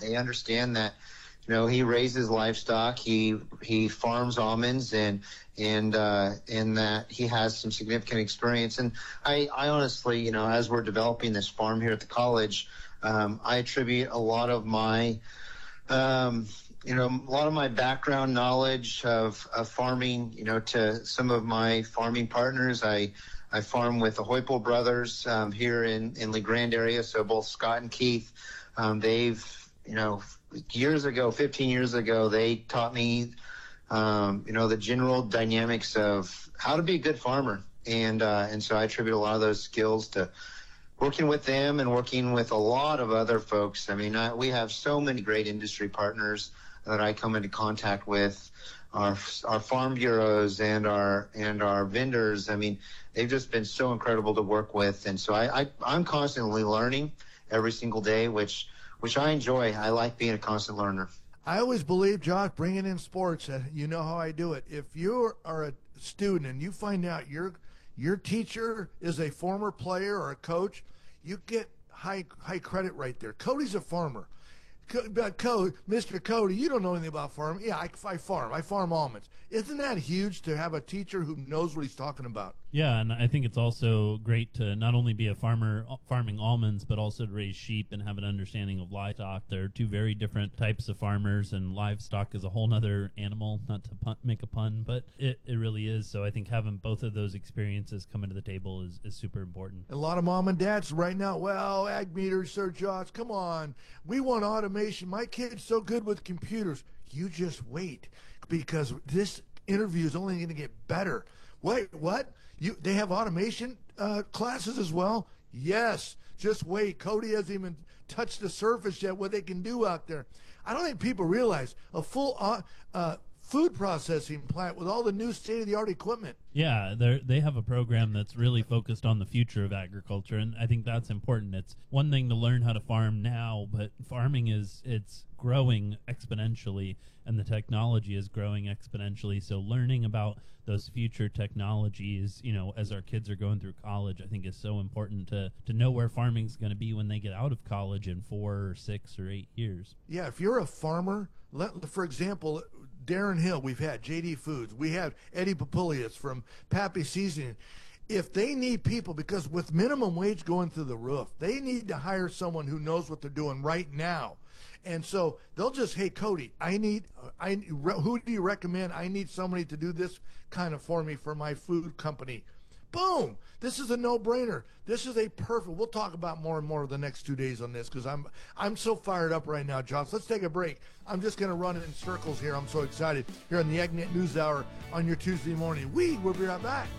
they understand that, he raises livestock, he farms almonds, and that he has some significant experience. And I honestly, as we're developing this farm here at the college, I attribute a lot of my background knowledge of farming, to some of my farming partners. I farm with the Hoypel brothers here in the Grand area. So both Scott and Keith, they've, years ago, 15 years ago, they taught me, the general dynamics of how to be a good farmer. And so I attribute a lot of those skills to working with them and working with a lot of other folks. I mean, we have so many great industry partners that I come into contact with, our farm bureaus and our vendors. I mean, they've just been so incredible to work with. And so I'm constantly learning every single day, which I enjoy. I like being a constant learner. I always believe, Josh, bringing in sports, you know how I do it. If you are a student and you find out your teacher is a former player or a coach, you get high credit right there. Cody's a farmer. Mr. Cody, you don't know anything about farming. Yeah, I farm. I farm almonds. Isn't that huge to have a teacher who knows what he's talking about? Yeah, and I think it's also great to not only be a farmer farming almonds, but also to raise sheep and have an understanding of livestock. They're two very different types of farmers, and livestock is a whole nother animal, not to make a pun, but it really is. So I think having both of those experiences come into the table is super important. A lot of mom and dads right now, well, ag meters, Sir Josh, come on. We want automation. My kid's so good with computers. You just wait, because this interview is only going to get better. Wait, what? They have automation classes as well? Yes. Just wait. Cody hasn't even touched the surface yet, what they can do out there. I don't think people realize a full food processing plant with all the new state-of-the-art equipment. Yeah, they have a program that's really focused on the future of agriculture, and I think that's important. It's one thing to learn how to farm now, but farming it's growing exponentially, and the technology is growing exponentially. So learning about those future technologies, as our kids are going through college, I think is so important to know where farming's going to be when they get out of college in 4 or 6 or 8 years. Yeah, if you're a farmer, for example, Darren Hill, we've had JD Foods, we have Eddie Papulius from Pappy Seasoning. If they need people, because with minimum wage going through the roof, they need to hire someone who knows what they're doing right now. And so they'll just, hey, Cody, who do you recommend? I need somebody to do this kind of for me for my food company. Boom! This is a no-brainer. This is a perfect. We'll talk about more and more the next 2 days on this, because I'm so fired up right now, Josh. Let's take a break. I'm just going to run it in circles here. I'm so excited here on the AgNet News Hour on your Tuesday morning. We'll be right back.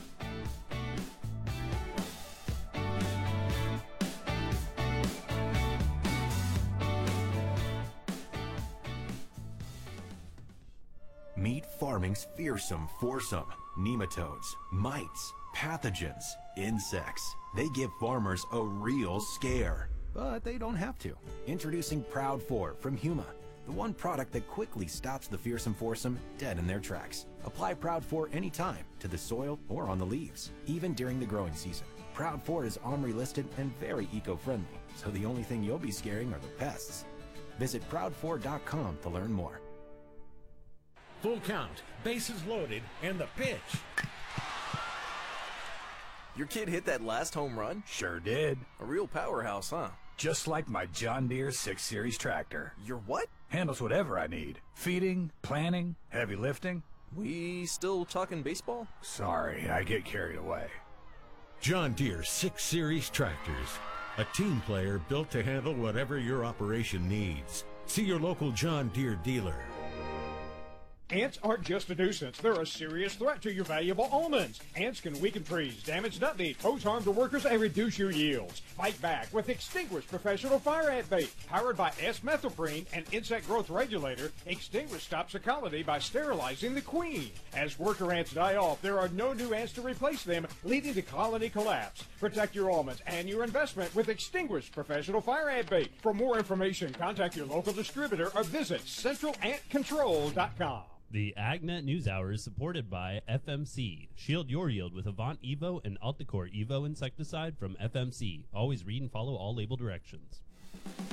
Meet farming's fearsome foursome: nematodes, mites, pathogens, insects. They give farmers a real scare. But they don't have to. Introducing Proud 4 from Huma, the one product that quickly stops the fearsome foursome dead in their tracks. Apply Proud 4 anytime to the soil or on the leaves, even during the growing season. Proud 4 is OMRI listed and very eco-friendly, so the only thing you'll be scaring are the pests. Visit proud4.com to learn more. Full count, bases loaded, and the pitch. Your kid hit that last home run? Sure did. A real powerhouse, huh? Just like my John Deere 6 Series tractor. Your what? Handles whatever I need. Feeding, planting, heavy lifting. We still talking baseball? Sorry, I get carried away. John Deere 6 Series tractors. A team player built to handle whatever your operation needs. See your local John Deere dealer. Ants aren't just a nuisance. They're a serious threat to your valuable almonds. Ants can weaken trees, damage nut meat, pose harm to workers, and reduce your yields. Fight back with Extinguish Professional Fire Ant Bait. Powered by S-methoprene, an insect growth regulator, Extinguish stops a colony by sterilizing the queen. As worker ants die off, there are no new ants to replace them, leading to colony collapse. Protect your almonds and your investment with Extinguish Professional Fire Ant Bait. For more information, contact your local distributor or visit centralantcontrol.com. The AgNet News Hour is supported by FMC. Shield your yield with Avant Evo and Alticore Evo insecticide from FMC. Always read and follow all label directions.